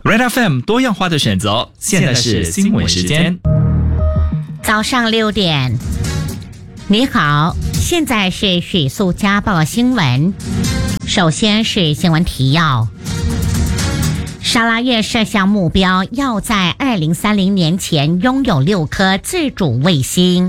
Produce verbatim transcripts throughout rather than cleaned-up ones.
Red F M 多样化的选择，现在是新闻时间。 早上六点，你好，现在是许素家报新闻。首先是新闻提要。沙拉越设下目标，要在二零三零年前拥有六颗自主卫星。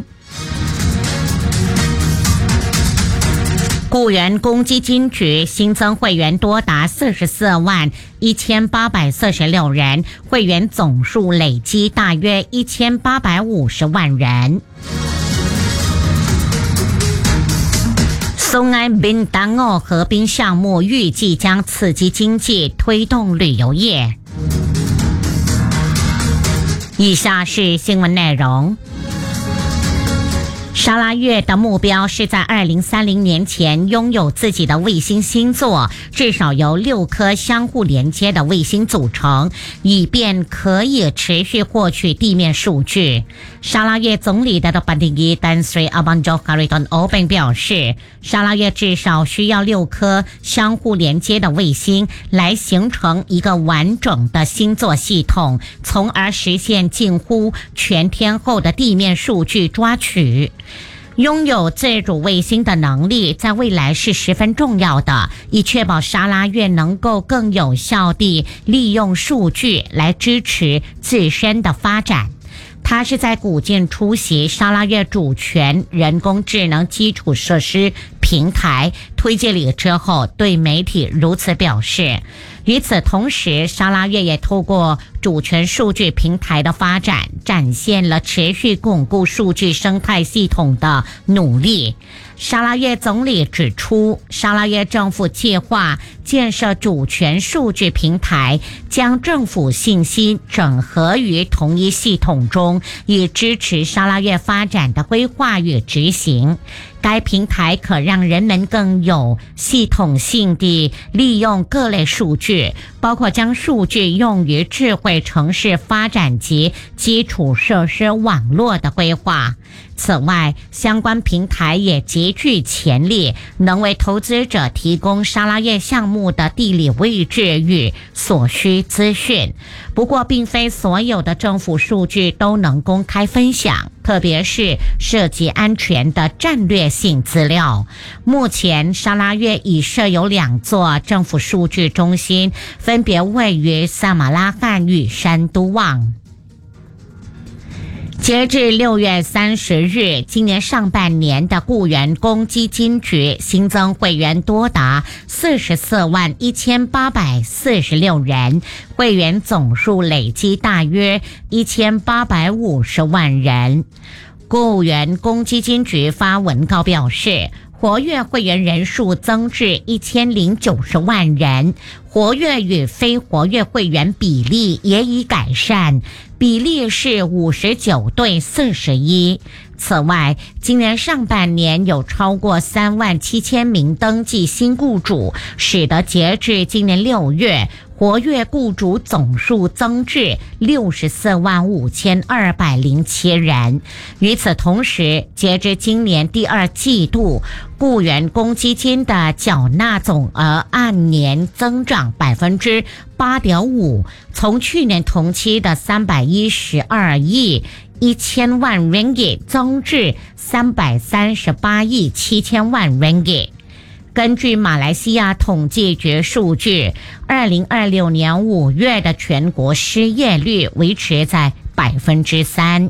雇员公积金局新增会员多达四十四万一千八百四十六人，会员总数累积大约一千八百五十万人。松安滨丹澳河滨项目预计将刺激经济，推动旅游业。以下是新闻内容。沙拉越的目标是在二零三零年前拥有自己的卫星星座，至少由六颗相互连接的卫星组成，以便可以持续获取地面数据。沙拉越总理的班迪伊丹瑞阿邦佐卡瑞顿欧本表示，沙拉越至少需要六颗相互连接的卫星来形成一个完整的星座系统，从而实现近乎全天候的地面数据抓取。拥有自主卫星的能力在未来是十分重要的，以确保沙拉越能够更有效地利用数据来支持自身的发展。他是在古晋出席沙拉越主权人工智能基础设施平台推介礼之后，对媒体如此表示。与此同时，沙拉越也透过主权数据平台的发展，展现了持续巩固数据生态系统的努力。沙拉越总理指出，沙拉越政府计划建设主权数据平台，将政府信息整合于同一系统中，以支持沙拉越发展的规划与执行。该平台可让人们更有系统性地利用各类数据，包括将数据用于智慧城市发展及基础设施网络的规划。此外，相关平台也极具潜力，能为投资者提供沙拉越项目的地理位置与所需资讯。不过，并非所有的政府数据都能公开分享，特别是涉及安全的战略性资料。目前，沙拉越已设有两座政府数据中心，分别位于萨马拉罕与山都旺。截至六月三十日，今年上半年的雇员公积金局新增会员多达四十四万一千八百四十六人，会员总数累积大约一千八百五十万人。雇员公积金局发文告表示，活跃会员人数增至一千零九十万人，活跃与非活跃会员比例也已改善，比例是五十九对四十一。此外，今年上半年有超过三万七千名登记新雇主，使得截至今年六月，活跃雇主总数增至六十四万五千二百零七人。与此同时，截至今年第二季度，雇员公积金的缴纳总额按年增长百分之八点五，从去年同期的三百一十二亿一千万 ringgit 增至三百三十八亿七千万 ringgit。根据马来西亚统计局数据，二零二六年五月的全国失业率维持在百分之三。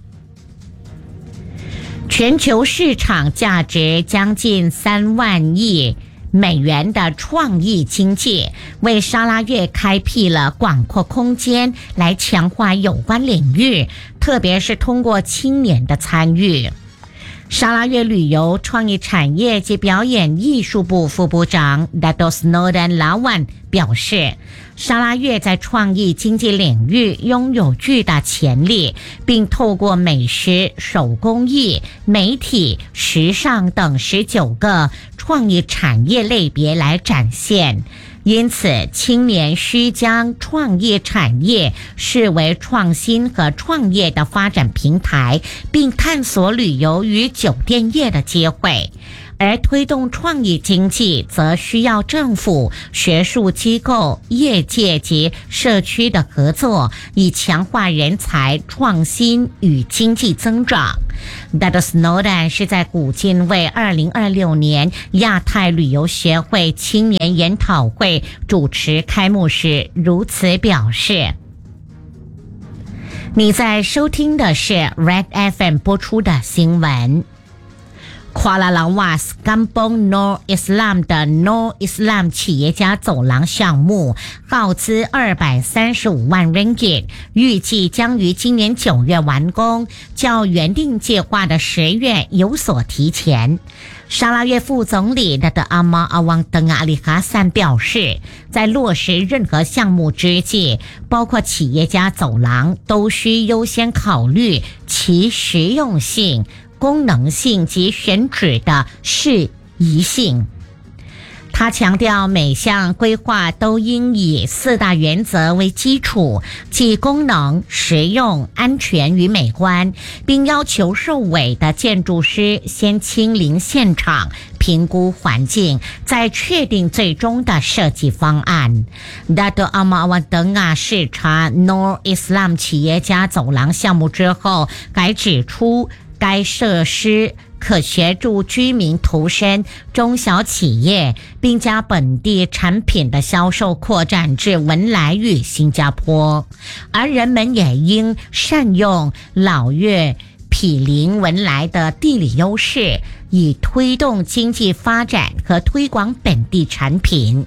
全球市场价值将近三万亿美元的创意经济，为沙拉越开辟了广阔空间，来强化有关领域，特别是通过青年的参与。沙拉越旅游创意产业及表演艺术部副部长 Dato Snowden Lawan 表示，沙拉越在创意经济领域拥有巨大潜力，并透过美食、手工艺、媒体、时尚等十九个创意产业类别来展现。因此，青年需将创业产业视为创新和创业的发展平台，并探索旅游与酒店业的机会。 而推动创意经济则需要政府、学术机构、业界及社区的合作，以强化人才创新与经济增长。Doctor Snowden 是在古晋为二零二六年亚太旅游协会青年研讨会主持开幕时如此表示。你在收听的是 Red F M 播出的新闻。夸拉朗瓦斯甘邦 Nor Islam 的 Nor Islam 企业家走廊项目耗资二百三十五万 ringgit， 预计将于今年九月完工，较原定计划的十月有所提前。沙拉越副总理的阿马阿旺登阿里哈散表示，在落实任何项目之际，包括企业家走廊，都需优先考虑其实用性、功能性及选址的适宜性。他强调，每项规划都应以四大原则为基础，即功能、实用、安全与美观，并要求受委的建筑师先亲临现场评估环境，再确定最终的设计方案。Dato Amar Wadanga 视察 Nor Islam 企业家走廊项目之后，还指出该设施可协助居民投身中小企业，并将本地产品的销售扩展至文莱与新加坡，而人们也应善用老越毗邻文莱的地理优势，以推动经济发展和推广本地产品。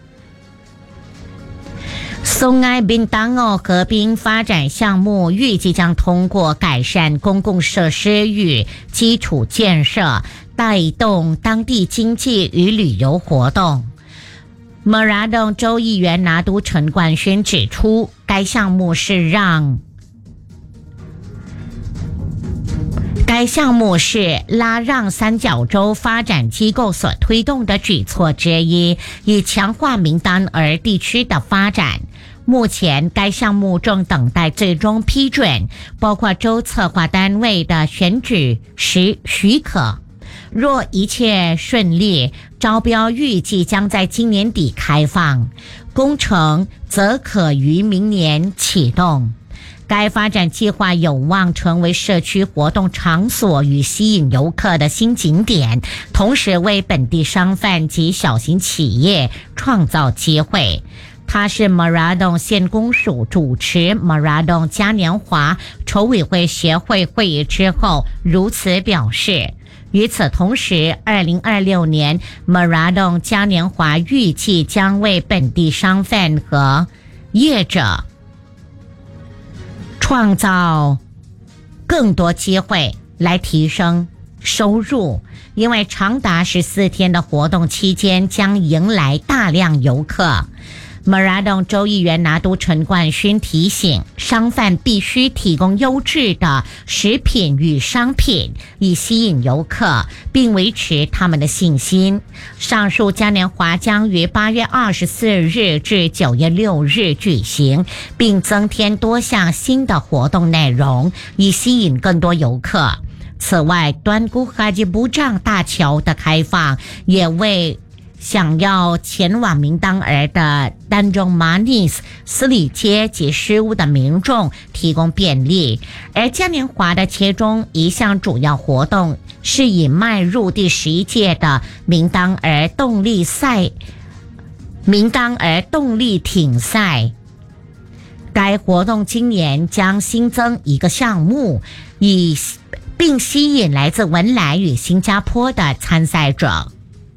松埃宾当奥河滨发展项目预计将通过改善公共设施与基础建设，带动当地经济与旅游活动。Meradong 州议员拿督陈冠勋指出，该项目是让该项目是拉让三角洲发展机构所推动的举措之一，以强化明丹尔地区的发展。目前该项目正等待最终批准，包括州策划单位的选举时许可。若一切顺利，招标预计将在今年底开放，工程则可于明年启动。该发展计划有望成为社区活动场所与吸引游客的新景点，同时为本地商贩及小型企业创造机会。他是 Meradong 县公署主持 Meradong 嘉年华筹委会协会会议之后如此表示。与此同时，二零二六年 Meradong 嘉年华预计将为本地商贩和业者创造更多机会来提升收入，因为长达十四天的活动期间将迎来大量游客。Meradong 州议员拿督陈冠勋提醒，商贩必须提供优质的食品与商品，以吸引游客，并维持他们的信心。上述嘉年华将于八月二十四日至九月六日举行，并增添多项新的活动内容，以吸引更多游客。此外，端姑哈吉布障大桥的开放也为想要前往明当儿的丹中马尼斯斯里街及事务的民众提供便利。而嘉年华的其中一项主要活动是以迈入第十一届的明当儿动力赛明当儿动力艇赛。该活动今年将新增一个项目，以并吸引来自文莱与新加坡的参赛者。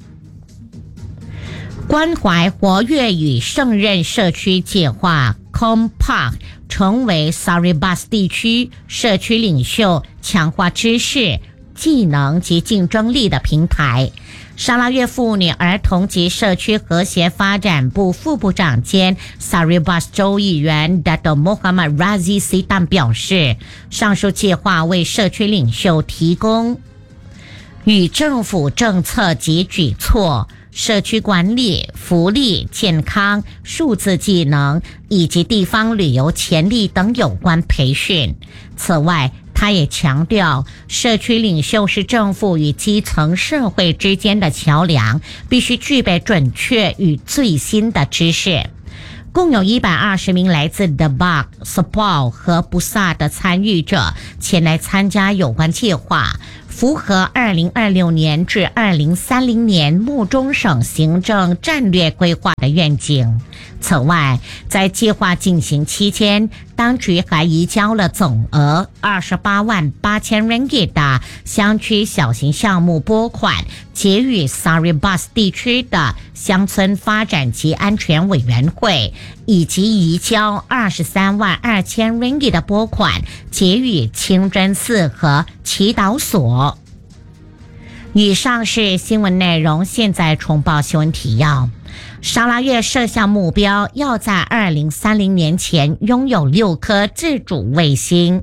关怀活跃与胜任社区计划 Compact 成为 Saribas 地区社区领袖强化知识、技能及竞争力的平台。沙拉越妇女儿童及社区和谐发展部副部长兼 Saribas 州议员 Dato Muhammad Razi Sitan 表示，上述计划为社区领袖提供与政府政策及举措、社区管理、福利、健康、数字技能以及地方旅游潜力等有关培训。此外， 他也强调，社区领袖是政府与基层社会之间的桥梁，必须具备准确与最新的知识。共有一百二十名来自 Debak、Sabah 和 Busa 的参与者前来参加有关计划，符合二零二六年至二零三零年木中省行政战略规划的愿景。此外，在计划进行期间，当局还移交了总额二十八万八千 ringgit 的乡区小型项目拨款，给予 Saribas 地区的乡村发展及安全委员会，以及移交二十三万二千 ringgit 的拨款，给予清真寺和祈祷所。以上是新闻内容，现在重报新闻提要。沙拉越设下目标，要在二零三零年前拥有六颗自主卫星。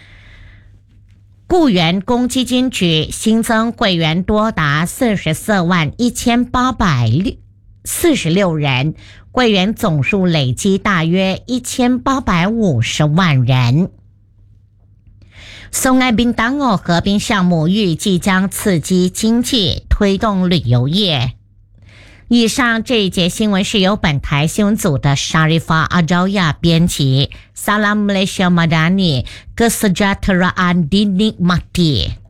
雇员公积金局新增会员多达四十四万一千八百四十六人，会员总数累积大约一千八百五十万人。松安滨丹澳河滨项目预计将刺激经济，推动旅游业。以上这一节新闻是由本台新闻组的 Sharifah Adawiyah 编辑。Salam Malaysia Madani, Kesejahteraan Dinikmati。